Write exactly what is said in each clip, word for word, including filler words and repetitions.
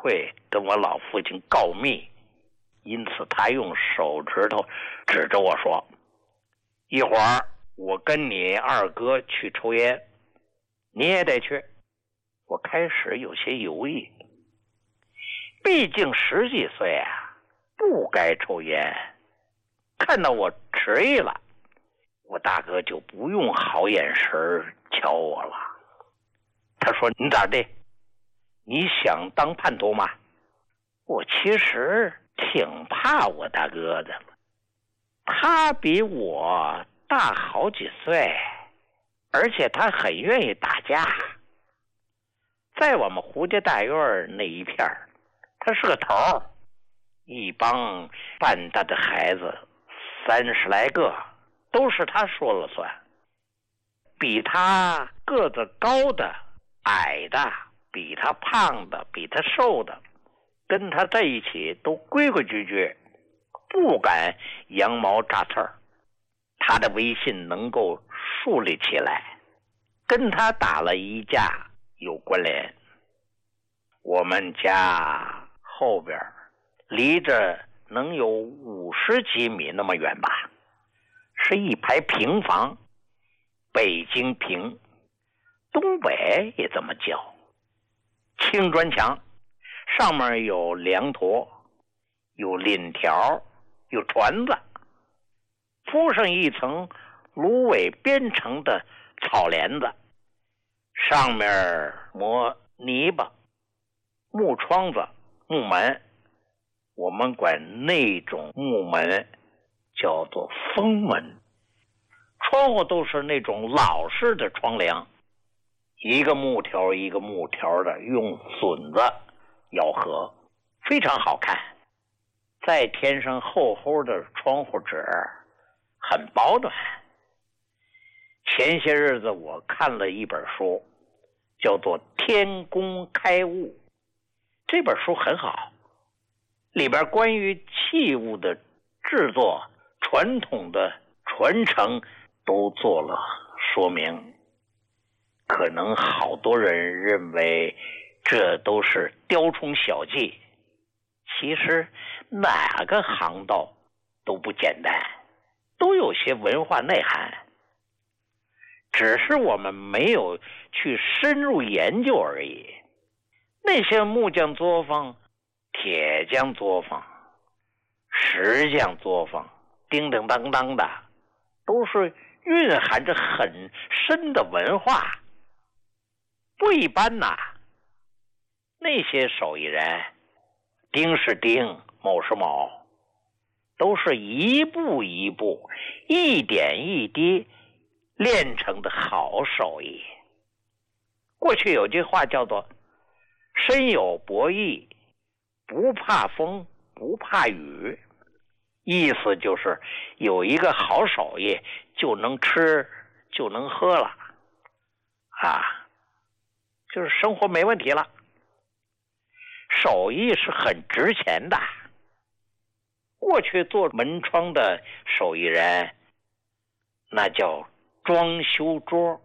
会跟我老父亲告密，因此他用手指头指着我说：一会儿我跟你二哥去抽烟，你也得去。我开始有些犹豫，毕竟十几岁啊，不该抽烟。看到我迟疑了，我大哥就不用好眼神瞧我了。他说：你咋的？你想当叛徒吗？我其实挺怕我大哥的了，他比我大好几岁，而且他很愿意打架。在我们胡家大院那一片，他是个头，一帮半大的孩子三十来个，都是他说了算。比他个子高的、矮的，比他胖的、比他瘦的，跟他在一起都规规矩矩，不敢羊毛扎刺儿。他的威信能够树立起来，跟他打了一架有关联。我们家后边离着能有五十几米那么远吧，是一排平房，北京平，东北也这么叫。青砖墙，上面有梁坨，有檩条，有船子，铺上一层芦苇编成的草帘子，上面磨泥巴，木窗子、木门，我们管那种木门叫做封门。窗户都是那种老式的窗梁，一个木条一个木条的，用榫子咬合，非常好看。再添上厚厚的窗户纸，很保暖。前些日子我看了一本书，叫做《天工开物》，这本书很好，里边关于器物的制作、传统的传承都做了说明。可能好多人认为这都是雕虫小技，其实哪个行当都不简单，都有些文化内涵，只是我们没有去深入研究而已。那些木匠作坊、铁匠作坊、石匠作坊，叮叮当当的，都是蕴含着很深的文化，不一般呐。那些手艺人，丁是丁，卯是卯，都是一步一步、一点一滴练成的好手艺。过去有句话叫做身有博弈，不怕风，不怕雨，意思就是有一个好手艺就能吃就能喝了啊，就是生活没问题了。手艺是很值钱的，过去做门窗的手艺人那叫装修桌，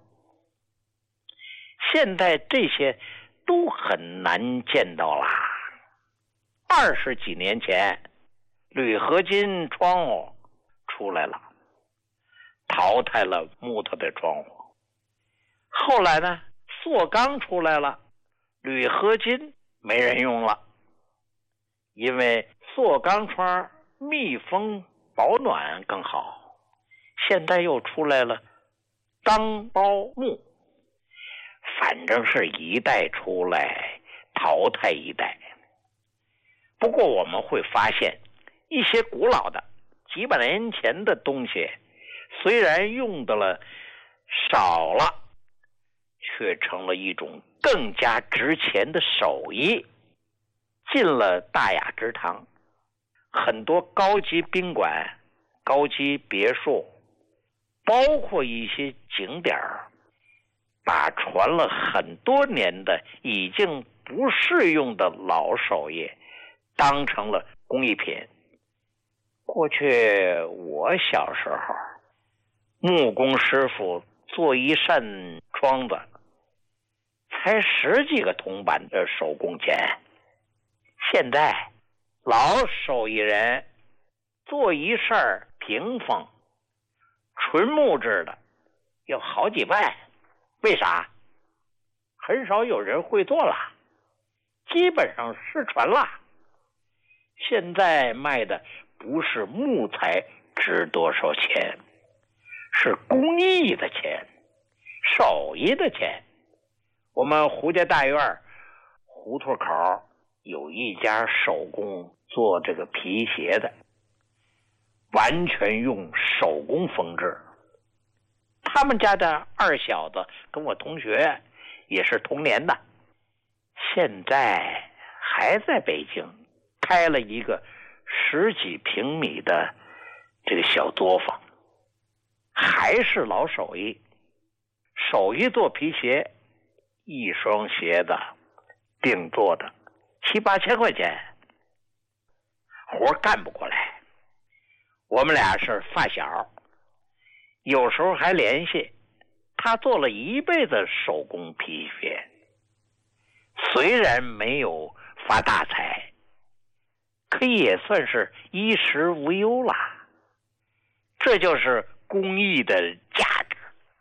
现在这些都很难见到啦。二十几年前，铝合金窗户出来了，淘汰了木头的窗户。后来呢，塑钢出来了，铝合金没人用了，因为塑钢窗密封保暖更好。现在又出来了钢包木，反正是一代出来淘汰一代。不过我们会发现，一些古老的几百年前的东西，虽然用的了少了，却成了一种更加值钱的手艺，进了大雅之堂。很多高级宾馆、高级别墅，包括一些景点，把传了很多年的已经不适用的老手艺当成了工艺品。过去我小时候，木工师傅做一扇窗子才十几个铜板的手工钱， 现在老手艺人做一事儿屏风纯木质的要好几万，为啥？很少有人会做了，基本上失传了。现在卖的不是木材值多少钱，是工艺的钱，手艺的钱。我们胡家大院胡同口有一家手工做这个皮鞋的，完全用手工缝制。他们家的二小子跟我同学也是同年的，现在还在北京开了一个十几平米的这个小作坊，还是老手艺。手艺做皮鞋，一双鞋子定做的七八千块钱，活干不过来。我们俩是发小，有时候还联系。他做了一辈子手工皮鞋，虽然没有发大财，可也算是衣食无忧了。这就是工艺的价值。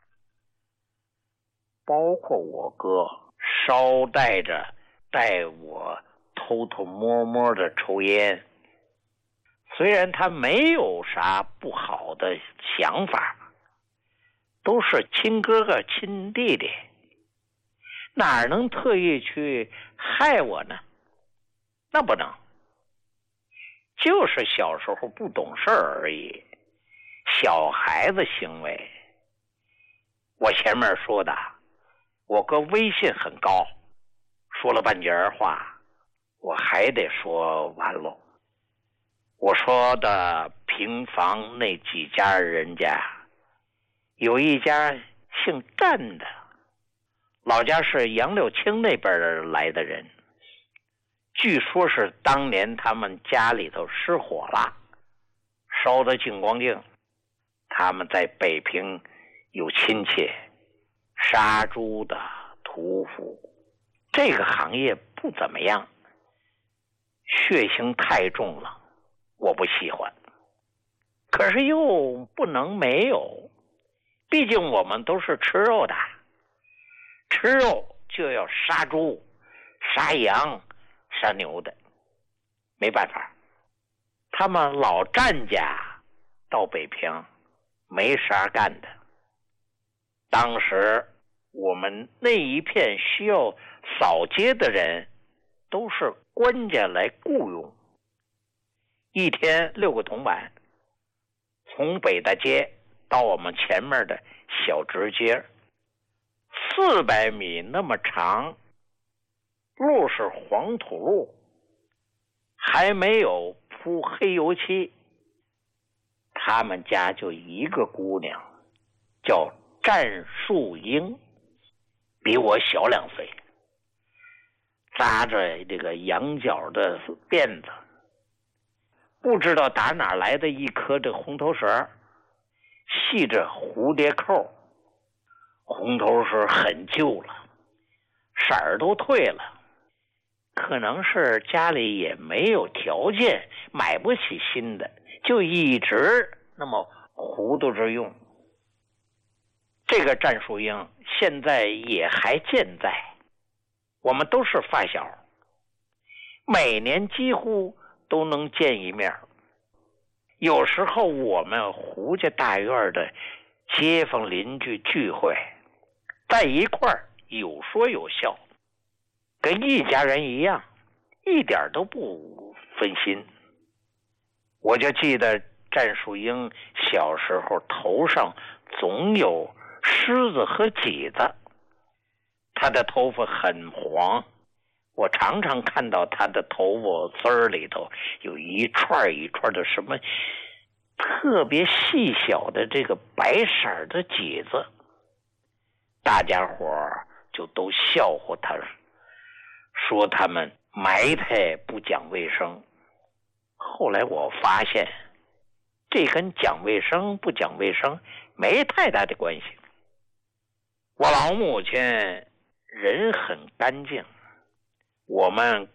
包括我哥捎带着带我偷偷摸摸的抽烟，虽然他没有啥不好的想法，都是亲哥哥亲弟弟，哪能特意去害我呢？那不能，就是小时候不懂事而已，小孩子行为。我前面说的，我哥威信很高，说了半截话，我还得说完喽。我说的平房那几家人家，有一家姓战的，老家是杨柳青那边来的人，据说是当年他们家里头失火了，烧得净光净。他们在北平有亲戚，杀猪的、屠夫，这个行业不怎么样，血腥太重了，我不喜欢。可是又不能没有，毕竟我们都是吃肉的，吃肉就要杀猪、杀羊、杀牛的，没办法。他们老战家到北平没啥干的，当时我们那一片需要扫街的人都是官家来雇佣，一天六个铜板，从北大街到我们前面的小直街，四百米那么长，路是黄土路，还没有铺黑油漆。他们家就一个姑娘，叫战树英，比我小两岁，扎着这个羊角的辫子，不知道打哪来的一颗这红头绳，系着蝴蝶扣，红头绳很旧了，色儿都褪了，可能是家里也没有条件买不起新的，就一直那么糊涂着用。这个战树英现在也还健在，我们都是发小，每年几乎都能见一面。有时候我们胡家大院的街坊邻居聚会，在一块儿有说有笑，跟一家人一样，一点都不分心。我就记得战树英小时候头上总有虱子和挤子，她的头发很黄，我常常看到她的头发丝儿里头有一串一串的什么特别细小的这个白色的挤子，大家伙就都笑话她，说他们埋汰不讲卫生。后来我发现，这跟讲卫生不讲卫生没太大的关系。我老母亲人很干净，我们